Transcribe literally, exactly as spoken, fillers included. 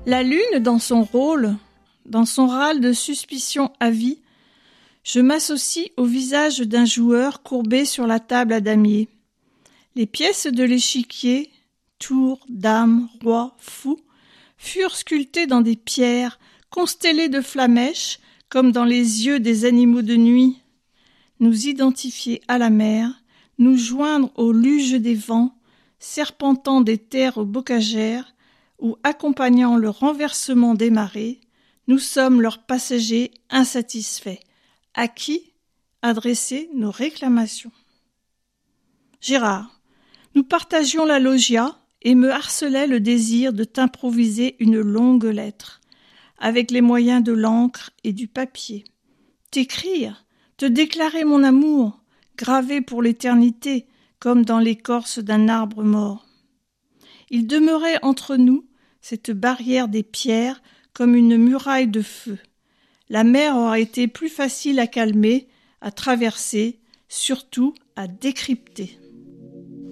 La lune, dans son rôle, dans son râle de suspicion à vie, je m'associe au visage d'un joueur courbé sur la table à damier. Les pièces de l'échiquier, tour, dame, roi, fou, furent sculptées dans des pierres, constellées de flamèches, comme dans les yeux des animaux de nuit. Nous identifier à la mer, nous joindre au luge des vents, serpentant des terres bocagères, ou accompagnant le renversement des marées, nous sommes leurs passagers insatisfaits, à qui adresser nos réclamations. Gérard, nous partagions la loggia et me harcelait le désir de t'improviser une longue lettre, avec les moyens de l'encre et du papier. T'écrire, te déclarer mon amour, gravé pour l'éternité, comme dans l'écorce d'un arbre mort. Il demeurait entre nous cette barrière des pierres comme une muraille de feu. La mer aurait été plus facile à calmer, à traverser, surtout à décrypter.